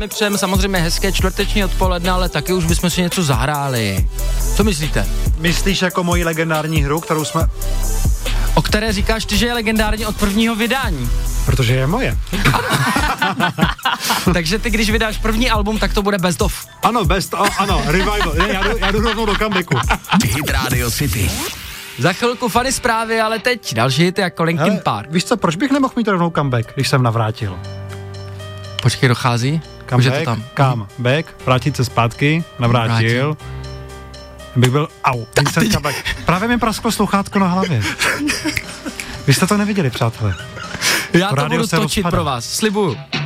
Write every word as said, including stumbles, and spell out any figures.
my přejeme samozřejmě hezké čtvrteční odpoledne, ale taky už bychom si něco zahráli. Co myslíte? Myslíš jako moji legendární hru, kterou jsme... O které říkáš ty, že je legendární od prvního vydání? Protože je moje. Takže ty, když vydáš první album, tak to bude Best of. Ano, Best of, ano, Revival. Ne, já, jdu, já jdu rovnou do comebacku. Hit Radio City. Za chvilku funny zprávy, ale teď další hity jako Linkin Hele, Park. Víš co, proč bych nemohl mít rovnou comeback, když jsem navrátil? Počkej, dochází? Už je to tam. Kam? Back, vrátit se zpátky, navrátil. Vrátil. Bych byl, au, instant comeback. Právě mi prasklo sluchátko na hlavě. Vy jste to neviděli, přátelé. Já to Radio budu se točit rozpadá. pro vás, slibuju.